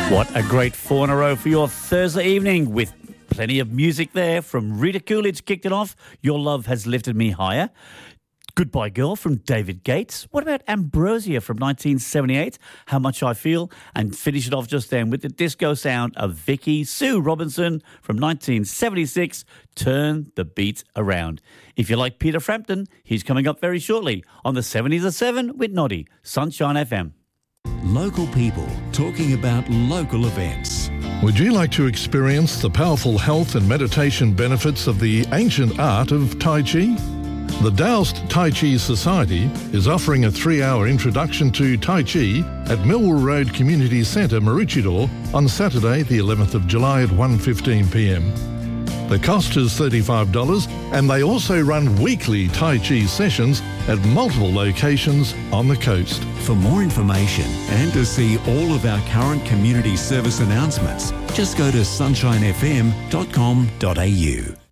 What a great 4 in a row for your Thursday evening with plenty of music there. From Rita Coolidge kicked it off. Your Love Has Lifted Me Higher. Goodbye Girl from David Gates. What about Ambrosia from 1978? How Much I Feel. And finish it off just then with the disco sound of Vicky Sue Robinson from 1976. Turn the Beat Around. If you like Peter Frampton, he's coming up very shortly on the 70s at 7 with Noddy, Sunshine FM. Local people talking about local events. Would you like to experience the powerful health and meditation benefits of the ancient art of Tai Chi? The Taoist Tai Chi Society is offering a 3-hour introduction to Tai Chi at Millwall Road Community Centre, Maroochydore on Saturday the 11th of July at 1:15 p.m. The cost is $35 and they also run weekly Tai Chi sessions at multiple locations on the coast. For more information and to see all of our current community service announcements, just go to sunshinefm.com.au.